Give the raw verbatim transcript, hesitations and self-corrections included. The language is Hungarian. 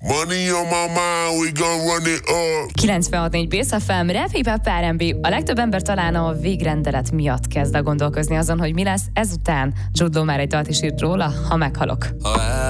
Money on my mind, we gon' run it up. kilencvenhat négy Bész ef em, Rap, Hip-Hop, er end bé. A legtöbb ember talán a végrendelet miatt kezd el gondolkozni azon, hogy mi lesz ezután. Jude Law már egy dalt is írt róla, Ha meghalok.